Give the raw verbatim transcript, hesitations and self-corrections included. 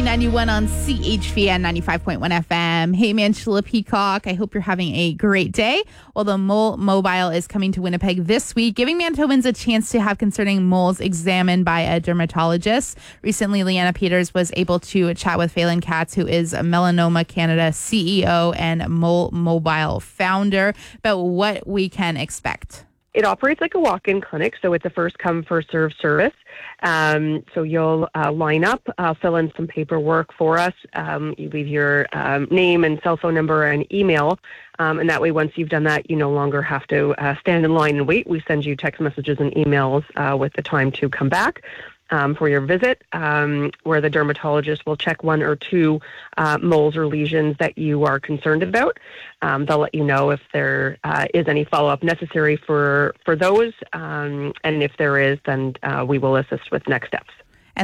ninety-one on C H V N ninety-five point one F M. Hey, I'm Angela Peacock. I hope you're having a great day. Well, the Mole Mobile is coming to Winnipeg this week, giving Manitobans a chance to have concerning moles examined by a dermatologist. Recently, Leanna Peters was able to chat with Phelan Katz, who is Melanoma Canada C E O and Mole Mobile founder, about what we can expect. It operates like a walk-in clinic, so it's a first-come, first-served service. Um, so you'll uh, line up, uh, fill in some paperwork for us. Um, you leave your um, name and cell phone number and email, um, and that way once you've done that, you no longer have to uh, stand in line and wait. We send you text messages and emails uh, with the time to come back um, for your visit, um, where the dermatologist will check one or two uh, moles or lesions that you are concerned about. Um, they'll let you know if there uh, is any follow-up necessary for, for those, um, and if there is, then uh, we will assist with next steps.